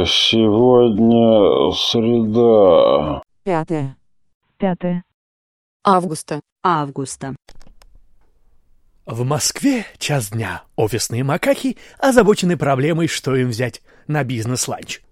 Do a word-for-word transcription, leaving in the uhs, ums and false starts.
Сегодня среда. Пятое. Пятое. Августа. Августа. В Москве час дня. Офисные макаки озабочены проблемой, что им взять на бизнес-ланч.